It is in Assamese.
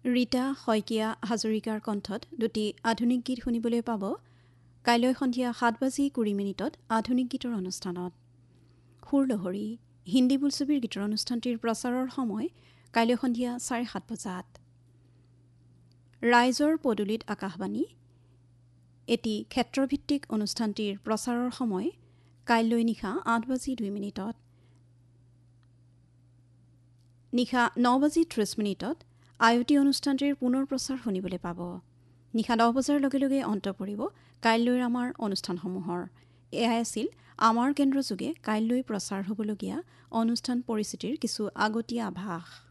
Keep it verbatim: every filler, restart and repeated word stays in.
ৰীতা শইকীয়া হাজৰিকাৰ কণ্ঠত দুটি আধুনিক গীত শুনিবলৈ পাব কাইলৈ সন্ধিয়া সাত বাজি কুৰি মিনিটত আধুনিক গীতৰ অনুষ্ঠানত। সুৰলহৰী হিন্দী বোলছবিৰ গীতৰ অনুষ্ঠানটিৰ প্ৰচাৰৰ সময় কাইলৈ সন্ধিয়া চাৰে সাত বজাত। ৰাইজৰ পদূলিত আকাশবাণী এটি ক্ষেত্ৰভিত্তিক অনুষ্ঠানটিৰ প্ৰচাৰৰ সময় কাইলৈ নিশা আঠ বাজি দুই মিনিটত। নিশা ন বাজি ত্ৰিছ মিনিটত আয়তী অনুষ্ঠানটিৰ পুনৰ প্ৰচাৰ শুনিবলৈ পাব। নিশা দহ বজাৰ লগে লগে অন্ত পৰিব কাইলৈৰ আমাৰ অনুষ্ঠানসমূহৰ। এয়াই আছিল আমাৰ কেন্দ্ৰযোগে কাইলৈ প্ৰচাৰ হ'বলগীয়া অনুষ্ঠান পৰিস্থিতিৰ কিছু আগতীয়া আভাস।